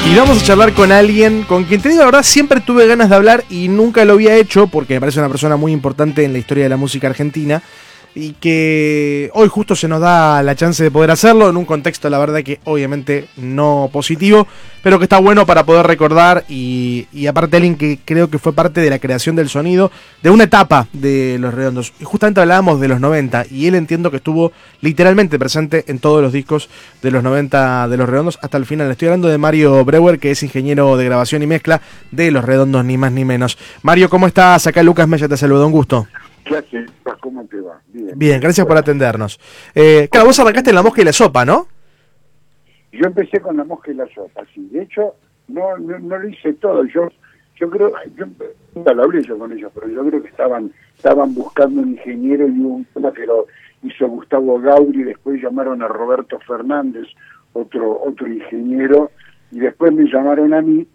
Y vamos a charlar con alguien con quien, te digo la verdad, siempre tuve ganas de hablar y nunca lo había hecho porque me parece una persona muy importante en la historia de la música argentina y que hoy justo se nos da la chance de poder hacerlo en un contexto, la verdad, que obviamente no positivo, pero que está bueno para poder recordar y aparte alguien que creo que fue parte de la creación del sonido de una etapa de Los Redondos. Y justamente hablábamos de los 90 y él, entiendo que estuvo literalmente presente en todos los discos de los 90 de Los Redondos hasta el final. Estoy hablando de Mario Breuer, que es ingeniero de grabación y mezcla de Los Redondos, ni más ni menos. Mario, ¿cómo estás? Acá Lucas Mella te saluda, un gusto. ¿Qué haces? ¿Cómo te va? Bien, gracias por atendernos. Claro, vos arrancaste en La Mosca y la Sopa, ¿no? Yo empecé con La Mosca y la Sopa, sí. De hecho, no lo hice todo. Yo creo, nunca lo hablé yo con ellos, pero yo creo que estaban buscando un ingeniero y un tema que lo hizo Gustavo Gauri, después llamaron a Roberto Fernández, otro ingeniero, y después me llamaron a mí,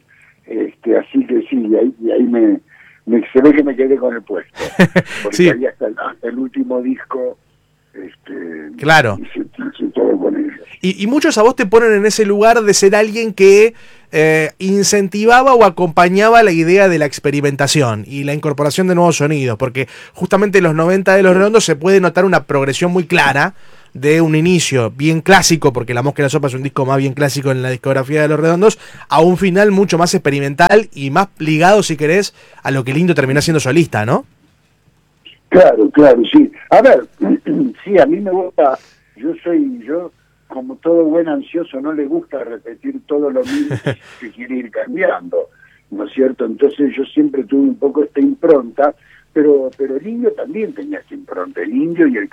así que sí, y ahí se ve que me quedé con el puesto, porque sí. ahí hasta el último disco, claro, hice todo con ellos. Y muchos a vos te ponen en ese lugar de ser alguien que incentivaba o acompañaba la idea de la experimentación y la incorporación de nuevos sonidos, porque justamente en los 90 de Los Redondos se puede notar una progresión muy clara de un inicio bien clásico, porque La Mosca y la Sopa es un disco más bien clásico en la discografía de Los Redondos, a un final mucho más experimental y más ligado, si querés, a lo que Lindo terminó siendo solista, ¿no? Claro, sí. A ver, sí, a mí me gusta, yo como todo buen ansioso no le gusta repetir todo lo mismo, que quiere ir cambiando, ¿no es cierto? Entonces yo siempre tuve un poco esta impronta, pero el Indio también tenía esta impronta, el Indio y el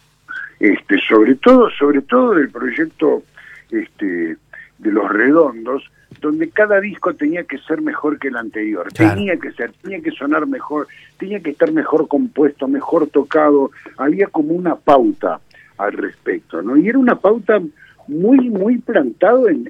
sobre todo del proyecto de Los Redondos, donde cada disco tenía que ser mejor que el anterior, claro. tenía que sonar mejor, tenía que estar mejor compuesto, mejor tocado, había como una pauta al respecto, ¿no? Y era una pauta muy plantado en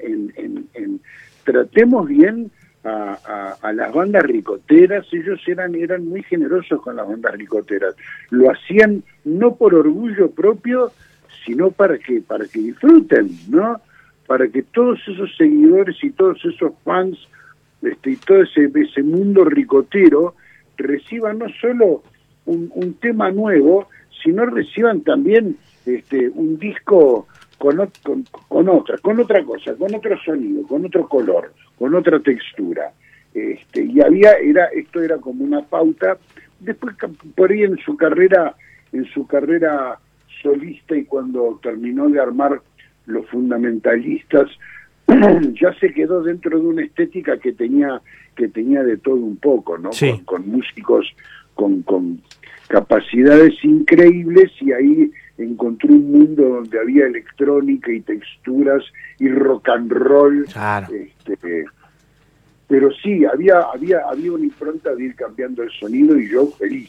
tratemos bien a las bandas ricoteras. Ellos eran muy generosos con las bandas ricoteras, lo hacían no por orgullo propio, sino para que disfruten, ¿no? Para que todos esos seguidores y todos esos fans y todo ese mundo ricotero reciban no solo un tema nuevo, sino reciban también un disco con otra cosa, con otro sonido, con otro color, con otra textura. Y esto era como una pauta. Después, por ahí en su carrera solista, y cuando terminó de armar Los Fundamentalistas, ya se quedó dentro de una estética que tenía de todo un poco, ¿no? Sí. Con músicos con capacidades increíbles, y ahí encontró un mundo donde había electrónica y texturas y rock and roll. Claro. Pero sí, había una impronta de ir cambiando el sonido, y yo feliz.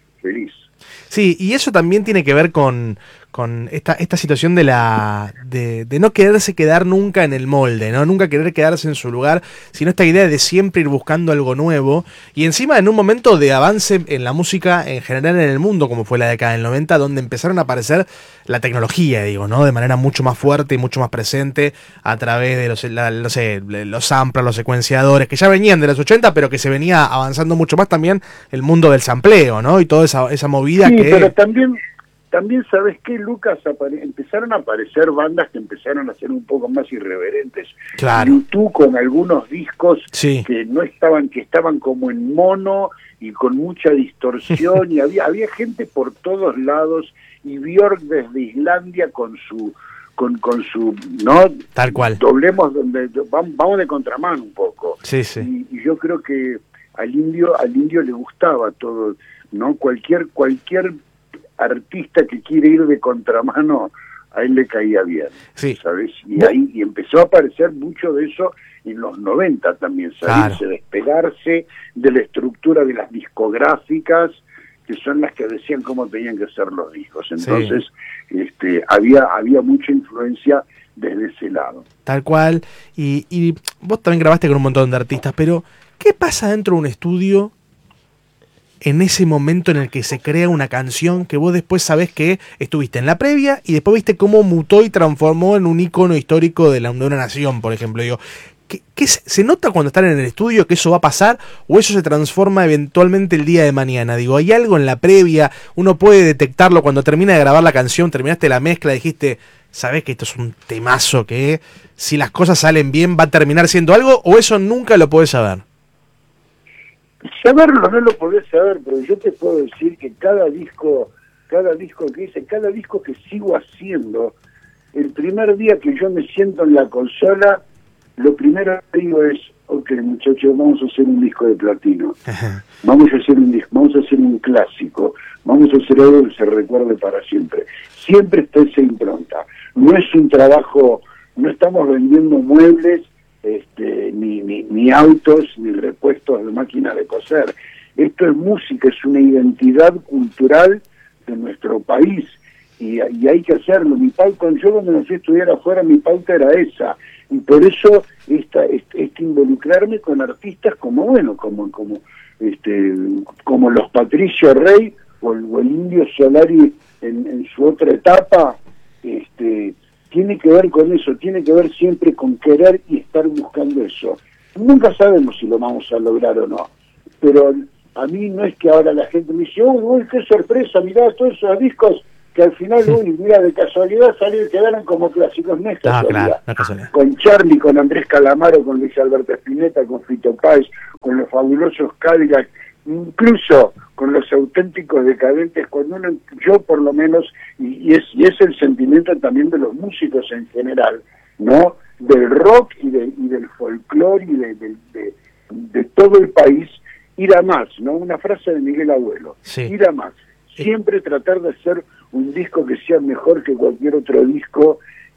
Sí, y eso también tiene que ver con esta situación de no quererse quedar nunca en el molde, ¿no? Nunca querer quedarse en su lugar, sino esta idea de siempre ir buscando algo nuevo, y encima en un momento de avance en la música en general en el mundo, como fue la década del 90, donde empezaron a aparecer la tecnología, ¿no? De manera mucho más fuerte y mucho más presente a través de los samplers, los secuenciadores, que ya venían de los 80, pero que se venía avanzando mucho más también el mundo del sampleo, ¿no? Y toda esa movida sí, que... pero también ¿sabes qué, Lucas? Empezaron a aparecer bandas que empezaron a ser un poco más irreverentes. Claro. YouTube con algunos discos sí. que estaban como en mono y con mucha distorsión, y había gente por todos lados, y Björk desde Islandia con su no, tal cual, doblemos donde vamos de contramano un poco. Sí, sí. Y yo creo que al indio le gustaba todo, ¿no? Cualquier artista que quiere ir de contramano, a él le caía bien, sí. ¿sabes? Y empezó a aparecer mucho de eso en los 90 también, salirse, claro. Despegarse de la estructura de las discográficas, que son las que decían cómo tenían que ser los discos. Entonces, sí. Había mucha influencia desde ese lado. Tal cual. Y vos también grabaste con un montón de artistas, pero ¿qué pasa dentro de un estudio en ese momento en el que se crea una canción que vos después sabés que estuviste en la previa y después viste cómo mutó y transformó en un ícono histórico de una nación, por ejemplo? Digo, ¿Se nota cuando están en el estudio que eso va a pasar o eso se transforma eventualmente el día de mañana? Digo, ¿hay algo en la previa? ¿Uno puede detectarlo cuando termina de grabar la canción, terminaste la mezcla, dijiste, sabés que esto es un temazo que si las cosas salen bien va a terminar siendo algo, o eso nunca lo podés saber? Saberlo no lo podés saber, pero yo te puedo decir que cada disco que hice, cada disco que sigo haciendo, el primer día que yo me siento en la consola, lo primero que digo es, ok, muchachos, vamos a hacer un disco de platino. Ajá. Vamos a hacer un clásico, vamos a hacer algo que se recuerde para siempre. Siempre está esa impronta. No es un trabajo, no estamos vendiendo muebles, ni autos, ni repuestos de máquina de coser. Esto es música, es una identidad cultural de nuestro país. Y hay que hacerlo. Mi pauta, yo cuando me fui a estudiar afuera, mi pauta era esa. Y por eso involucrarme con artistas como los Patricio Rey o el Indio Solari en su otra etapa, tiene que ver con eso, tiene que ver siempre con querer y estar buscando eso. Nunca sabemos si lo vamos a lograr o no, pero a mí no es que ahora la gente me dice, uy, qué sorpresa, mirá todos esos discos que al final, mira, de casualidad quedaron como clásicos, no es casualidad. Claro, no es casualidad. Con Charlie, con Andrés Calamaro, con Luis Alberto Spinetta, con Fito Páez, con los fabulosos Cadillac, incluso con los auténticos decadentes, yo por lo menos, y es el sentimiento también de los músicos en general, ¿no? Del rock y del folclore y de todo el país, ir a más, ¿no? Una frase de Miguel Abuelo, sí. Ir a más. Siempre tratar de hacer un disco que sea mejor que cualquier otro disco,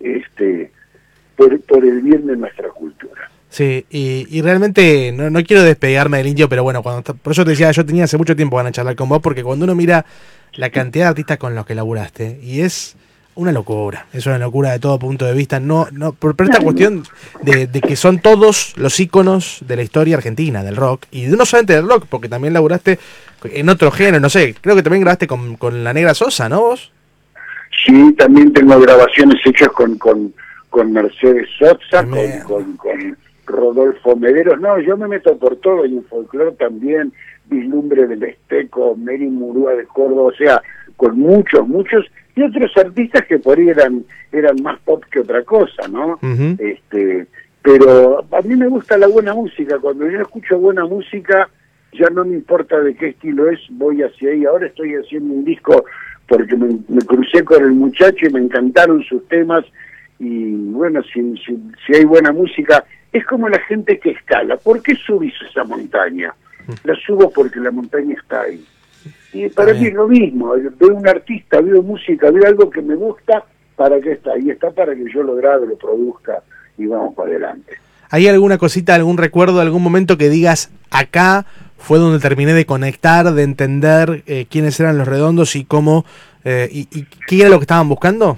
por el bien de nuestra cultura. Sí, y realmente no quiero despegarme del Indio, pero bueno, por eso te decía, yo tenía hace mucho tiempo ganas de charlar con vos, porque cuando uno mira la cantidad de artistas con los que laburaste, y es una locura de todo punto de vista, por esta cuestión de que son todos los íconos de la historia argentina, del rock, y no solamente del rock, porque también laburaste en otro género, no sé, creo que también grabaste con La Negra Sosa, ¿no vos? Sí, también tengo grabaciones hechas con Mercedes Sosa, con Rodolfo Mederos. No, yo me meto por todo, y en folclore también, Vislumbre del Esteco, Mary Murúa de Córdoba, o sea, con muchos, y otros artistas que por ahí eran más pop que otra cosa, ¿no? Uh-huh. Pero a mí me gusta la buena música. Cuando yo escucho buena música, ya no me importa de qué estilo es, voy hacia ahí. Ahora estoy haciendo un disco porque me crucé con el muchacho y me encantaron sus temas, y bueno, si hay buena música, es como la gente que escala. ¿Por qué subís esa montaña? La subo porque la montaña está ahí. Y para mí es lo mismo, veo un artista, veo música, veo algo que me gusta, ¿para qué está? Y está para que yo lo grabe, lo produzca y vamos para adelante. ¿Hay alguna cosita, algún recuerdo, algún momento que digas, acá fue donde terminé de conectar, de entender quiénes eran Los Redondos y cómo, y qué era lo que estaban buscando?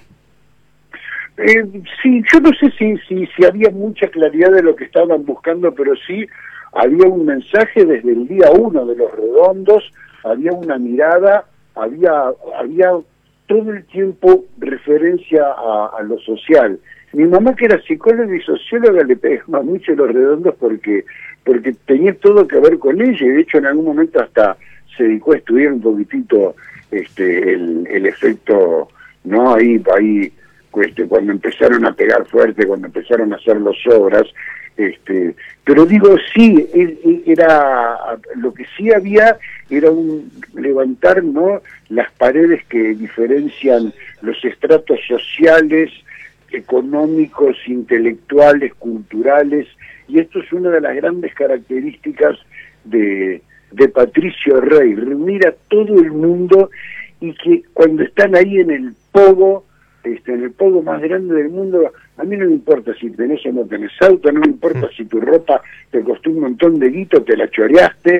Sí, yo no sé si había mucha claridad de lo que estaban buscando, pero sí había un mensaje desde el día 1 de Los Redondos, había una mirada, había todo el tiempo referencia a lo social. Mi mamá, que era psicóloga y socióloga, le pegaba mucho Los Redondos porque tenía todo que ver con ella, y de hecho en algún momento hasta se dedicó a estudiar un poquitito el efecto, ¿no? Ahí cuando empezaron a pegar fuerte, cuando empezaron a hacer las obras, pero digo, sí, era lo que sí había, era un levantar, ¿no?, las paredes que diferencian los estratos sociales, económicos, intelectuales, culturales, y esto es una de las grandes características de Patricio Rey, reunir a todo el mundo, y que cuando están ahí en el pogo más grande del mundo, a mí no me importa si tenés o no tenés auto, no me importa si tu ropa te costó un montón de guito, te la choreaste,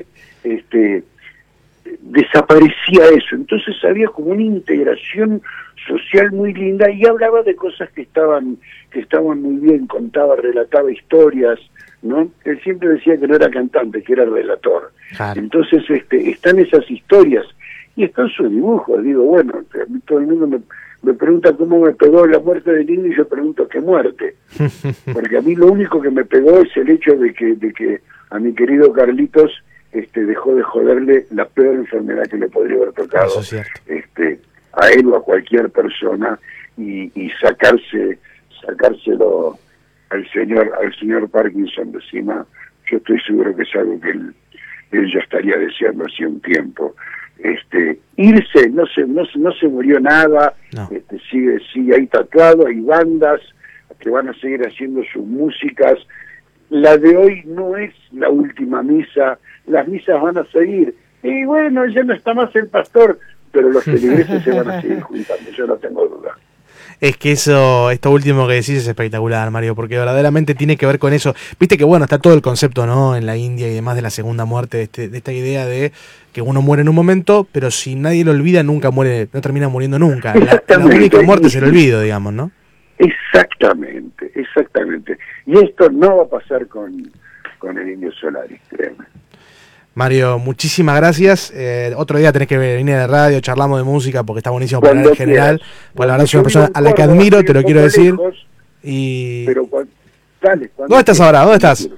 desaparecía eso. Entonces había como una integración social muy linda, y hablaba de cosas que estaban muy bien, relataba historias, ¿no? Él siempre decía que no era cantante, que era relator. Claro. Entonces están esas historias y están sus dibujos. Digo, bueno, a mí todo el mundo me pregunta cómo me pegó la muerte del indio y yo pregunto qué muerte. Porque a mí lo único que me pegó es el hecho de que a mi querido Carlitos dejó de joderle la peor enfermedad que le podría haber tocado a él o a cualquier persona y sacárselo al señor Parkinson de encima. Yo estoy seguro que es algo que él ya estaría deseando hacía un tiempo. Irse, no se murió nada, no. Sigue ahí tatuado, hay bandas que van a seguir haciendo sus músicas. La de hoy no es la última misa, las misas van a seguir, y bueno, ya no está más el pastor, pero los feligreses se van a seguir juntando, yo no tengo duda. Es que esto último que decís es espectacular, Mario, porque verdaderamente tiene que ver con eso. Viste que bueno, está todo el concepto, ¿no? En la India y demás de la segunda muerte, de esta idea de que uno muere en un momento, pero si nadie lo olvida, nunca muere, no termina muriendo nunca. La única muerte es el olvido, digamos, ¿no? Exactamente. Y esto no va a pasar con el Indio Solari, créeme. Mario, muchísimas gracias. Otro día tenés que venir de radio, charlamos de música porque está buenísimo para en general. Pues la verdad es una persona a la que admiro, te lo quiero decir. Pero dale, ¿dónde estás ahora? ¿Dónde estás?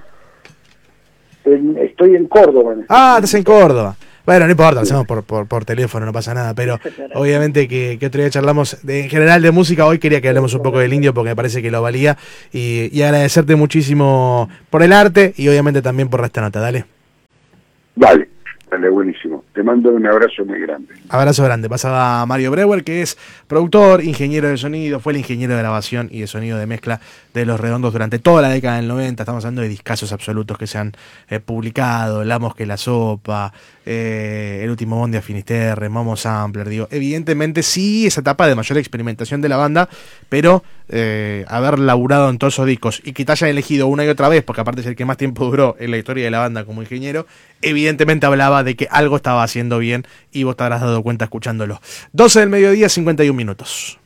Estoy en Córdoba. Estás en Córdoba. Bueno, no importa, lo hacemos por teléfono, no pasa nada, pero obviamente que otro día charlamos en general de música. Hoy quería que hablemos un poco del indio porque me parece que lo valía y agradecerte muchísimo por el arte y obviamente también por esta nota. Dale, buenísimo. Te mando un abrazo muy grande. Abrazo grande. Pasaba Mario Breuer, que es productor, ingeniero de sonido, fue el ingeniero de grabación y de sonido de mezcla de Los Redondos durante toda la década del 90. Estamos hablando de discazos absolutos que se han publicado, La Mosca y la Sopa, El Último Bondi a Finisterre, Momo Sampler. Digo, evidentemente sí, esa etapa de mayor experimentación de la banda, pero haber laburado en todos esos discos y que te hayan elegido una y otra vez, porque aparte es el que más tiempo duró en la historia de la banda como ingeniero, evidentemente hablaba de que algo estaba haciendo bien y vos te habrás dado cuenta escuchándolo. 12 del mediodía, 51 minutos.